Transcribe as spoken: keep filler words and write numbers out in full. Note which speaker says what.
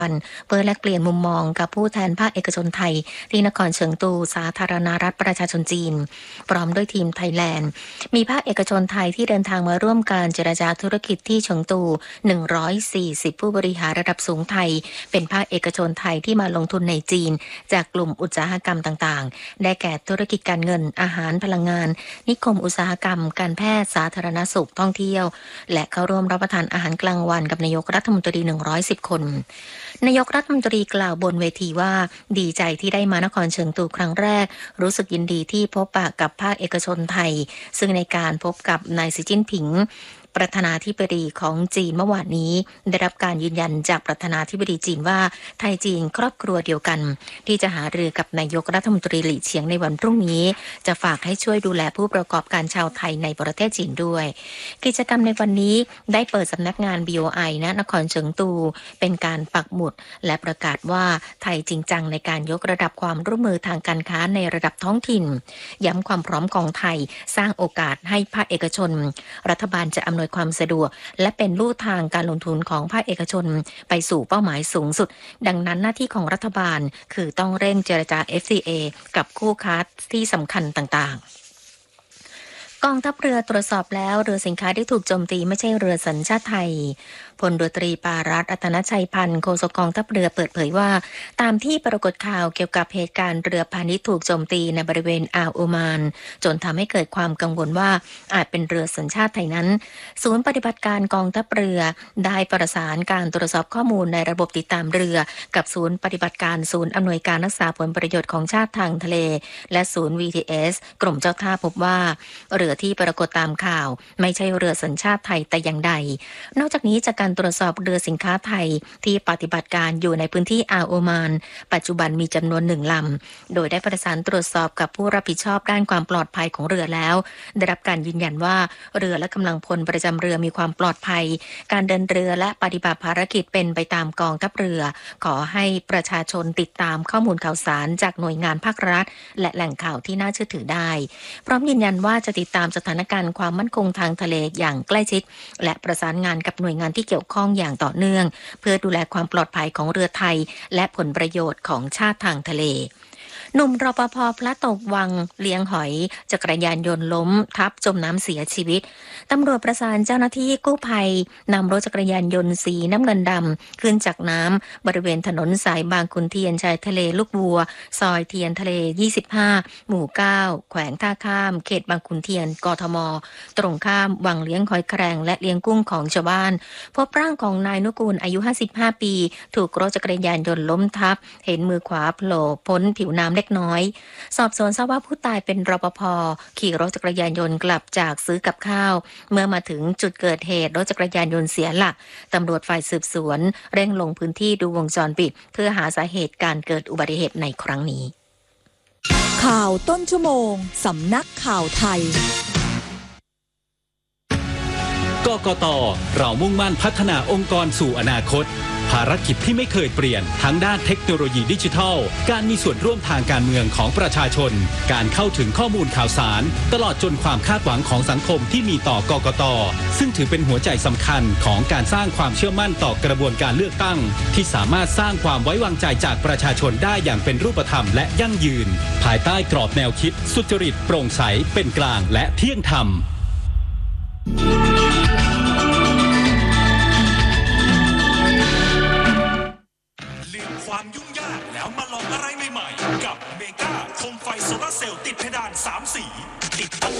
Speaker 1: เพื่อแลกเปลี่ยนมุมมองกับผู้แทนภาคเอกชนไทยที่นครเฉิงตูสาธารณรัฐประชาชนจีนพร้อมด้วยทีมไทยแลนด์มีภาคเอกชนไทยที่เดินทางมาร่วมการเจรจาธุรกิจที่เฉิงตูหนึ่งร้อยสี่สิบผู้บริหารระดับสูงไทยเป็นภาคเอกชนไทยที่มาลงทุนในจีนจากกลุ่มอุตสาหกรรมต่างๆได้แก่ธุรกิจการเงินอาหารพลังงานนิคมอุตสาหกรรมการแพทย์สาธารณสุขท่องเที่ยวและเข้าร่วมรับประทานอาหารกลางวันกับนายกรัฐมนตรีหนึ่งร้อยสิบคนนายกรัฐมนตรีกล่าวบนเวทีว่าดีใจที่ได้มานครเฉิงตูครั้งแรกรู้สึกยินดีที่พบปะกับภาคเอกชนไทยซึ่งในการพบกับนายสีจิ้นผิงประธานาธิบดีของจีนเมื่อวานนี้ได้รับการยืนยันจากประธานาธิบดีจีนว่าไทยจีนครอบครัวเดียวกันที่จะหารือกับนายกรัฐมนตรีหลี่เฉียงในวันพรุ่งนี้จะฝากให้ช่วยดูแลผู้ประกอบการชาวไทยในประเทศจีนด้วยกิจกรรมในวันนี้ได้เปิดสำนักงาน บี โอ ไอ ณนครเฉิงตูเป็นการปักหมุดและประกาศว่าไทยจริงจังในการยกระดับความร่วมมือทางการค้าในระดับท้องถิ่นย้ำความพร้อมของไทยสร้างโอกาสให้ภาคเอกชนรัฐบาลจะอำนวยความสะดวกและเป็นลู่ทางการลงทุนของภาคเอกชนไปสู่เป้าหมายสูงสุดดังนั้นหน้าที่ของรัฐบาลคือต้องเร่งเจรจา เอฟ ซี เอ กับคู่ค้าที่สำคัญต่างๆกองทัพเรือตรวจสอบแล้วเรือสินค้าที่ถูกโจมตีไม่ใช่เรือสัญชาติไทยพลเรือตรีปารัตน์ อัตนชัยพันธ์โฆษกกองทัพเรือเปิดเผยว่าตามที่ปรากฏข่าวเกี่ยวกับเหตุการณ์เรือพาณิชย์ถูกโจมตีในบริเวณอ่าวโอมานจนทำให้เกิดความกังวลว่าอาจเป็นเรือสัญชาติไทยนั้นศูนย์ปฏิบัติการกองทัพเรือได้ประสานการตรวจสอบข้อมูลในระบบติดตามเรือกับศูนย์ปฏิบัติการศูนย์อำนวยการรักษาผลประโยชน์ของชาติทางทะเลและศูนย์ วี ที เอส กรมเจ้าท่าพบว่าเรือที่ปรากฏตามข่าวไม่ใช่เรือสัญชาติไทยแต่อย่างใดนอกจากนี้จากการตรวจสอบเรือสินค้าไทยที่ปฏิบัติการอยู่ในพื้นที่อ่าวโอมานปัจจุบันมีจำนวนหนึ่งลำโดยได้ประสานตรวจสอบกับผู้รับผิดชอบด้านความปลอดภัยของเรือแล้วได้รับการยืนยันว่าเรือและกำลังพลประจำเรือมีความปลอดภัยการเดินเรือและปฏิบัติภารกิจเป็นไปตามกองทัพเรือขอให้ประชาชนติดตามข้อมูลข่าวสารจากหน่วยงานภาครัฐและแหล่งข่าวที่น่าเชื่อถือได้พร้อมยืนยันว่าจะติดตามสถานการณ์ความมั่นคงทางทะเลอย่างใกล้ชิดและประสานงานกับหน่วยงานที่เกี่ยวข้องอย่างต่อเนื่องเพื่อดูแลความปลอดภัยของเรือไทยและผลประโยชน์ของชาติทางทะเลหนุ่มรปภ.พลัดตกวังเลี้ยงหอยจักรยานยนต์ล้มทับจมน้ำเสียชีวิตตำรวจประสานเจ้าหน้าที่กู้ภัยนำรถจักรยานยนต์สีน้ำเงินดำขึ้นจากน้ำบริเวณถนนสายบางขุนเทียนชายทะเลลูกวัวซอยเทียนทะเลยี่สิบห้าหมู่เก้าแขวงท่าข้ามเขตบางขุนเทียนกทมตรงข้ามวังเลี้ยงหอยแครงและเลี้ยงกุ้งของชาวบ้านพบร่างของนายนุกูลอายุห้าสิบห้าปีถูกรถจักรยานยนต์ล้มทับเห็นมือขวาโผล่พ้นผิวน้ำเล็กน้อยสอบสวนทราบว่าผู้ตายเป็นรปภ.ขี่รถจักรยานยนต์กลับจากซื้อกับข้าวเมื่อมาถึงจุดเกิดเหตุรถจักรยานยนต์เสียหลักตำรวจฝ่ายสืบสวนเร่งลงพื้นที่ดูวงจรปิดเพื่อหาสาเหตุการเกิดอุบัติเหตุในครั้งนี้
Speaker 2: ข่าวต้นชั่วโมงสำนักข่าวไทย
Speaker 3: กกต.เรามุ่งมั่นพัฒนาองค์กรสู่อนาคตภารกิจที่ไม่เคยเปลี่ยนทั้งด้านเทคโนโลยีดิจิทัลการมีส่วนร่วมทางการเมืองของประชาชนการเข้าถึงข้อมูลข่าวสารตลอดจนความคาดหวังของสังคมที่มีต่อกกต.ซึ่งถือเป็นหัวใจสำคัญของการสร้างความเชื่อมั่นต่อกระบวนการเลือกตั้งที่สามารถสร้างความไว้วางใจจากประชาชนได้อย่างเป็นรูปธรรมและยั่งยืนภายใต้กรอบแนวคิดสุจริตโปร่งใสเป็นกลางและเที่ยงธรรม
Speaker 4: ความยุ่งยากแล้วมาลองอะไรใหม่ๆกับเมกาโคมไฟโซลาร์เซลล์ติดเพดานสามสีติดตั้ง